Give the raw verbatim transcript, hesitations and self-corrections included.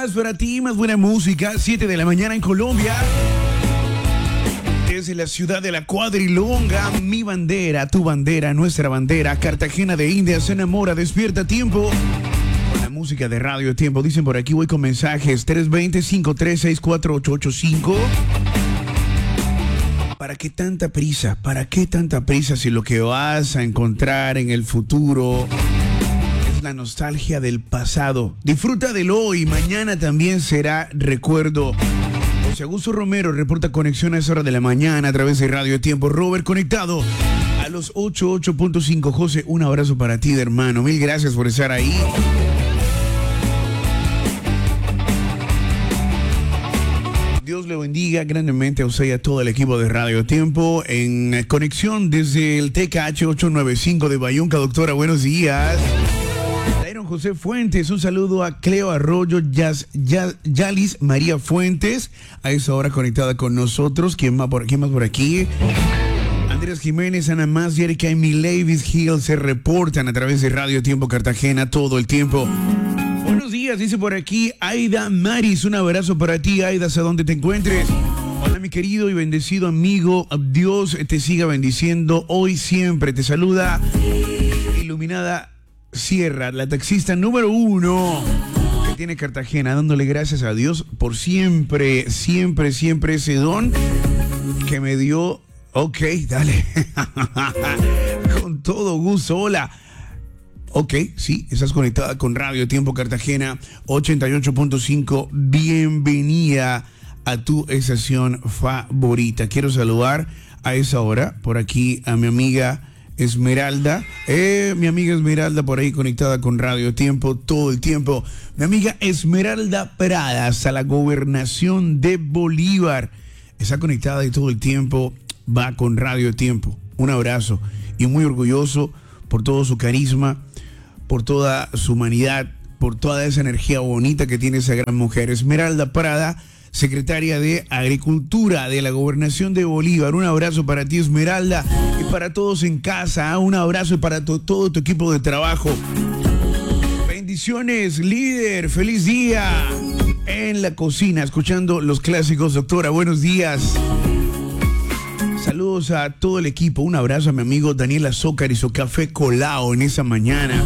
más para ti, más buena música. siete de la mañana en Colombia. Desde la ciudad de la Cuadrilonga, mi bandera, tu bandera, nuestra bandera. Cartagena de Indias se enamora, despierta tiempo. Con la música de Radio Tiempo. Dicen por aquí, voy con mensajes. tres dos cero, cinco tres seis, cuatro ocho ocho cinco. ¿Para qué tanta prisa? ¿Para qué tanta prisa si lo que vas a encontrar en el futuro es la nostalgia del pasado? Disfruta del hoy, mañana también será recuerdo. José Augusto Romero reporta conexión a esa hora de la mañana a través de Radio Tiempo. Robert conectado a los ochenta y ocho punto cinco. José, un abrazo para ti, hermano. Mil gracias por estar ahí. Dios le bendiga grandemente a usted y a todo el equipo de Radio Tiempo en conexión desde el T K H ochocientos noventa y cinco de Bayunca. Doctora, buenos días. Dairon José Fuentes, un saludo a Cleo Arroyo, Yas, Yas, Yalis María Fuentes, a esa hora conectada con nosotros. ¿Quién más por, quién más por aquí? Andrés Jiménez, Ana Más y Erika y Milavis Hill se reportan a través de Radio Tiempo Cartagena todo el tiempo. Buenos días, dice por aquí Aida Maris, un abrazo para ti, Aida, a donde te encuentres. Hola, mi querido y bendecido amigo, Dios te siga bendiciendo hoy siempre. Te saluda Iluminada Sierra, la taxista número uno que tiene Cartagena, dándole gracias a Dios por siempre, siempre, siempre ese don que me dio. Ok, dale. Con todo gusto, hola. Ok, sí, estás conectada con Radio Tiempo Cartagena ochenta y ocho punto cinco. Bienvenida a tu estación favorita. Quiero saludar a esa hora por aquí a mi amiga Esmeralda. Eh, mi amiga Esmeralda por ahí conectada con Radio Tiempo todo el tiempo. Mi amiga Esmeralda Pradas a la gobernación de Bolívar. Está conectada y todo el tiempo va con Radio Tiempo. Un abrazo y muy orgulloso por todo su carisma, por toda su humanidad, por toda esa energía bonita que tiene esa gran mujer. Esmeralda Prada, secretaria de Agricultura de la Gobernación de Bolívar. Un abrazo para ti, Esmeralda, y para todos en casa. Un abrazo para to- todo tu equipo de trabajo. Bendiciones, líder. Feliz día en la cocina, escuchando los clásicos. Doctora, buenos días. Saludos a todo el equipo. Un abrazo a mi amigo Daniel Azócar y su café colado en esa mañana.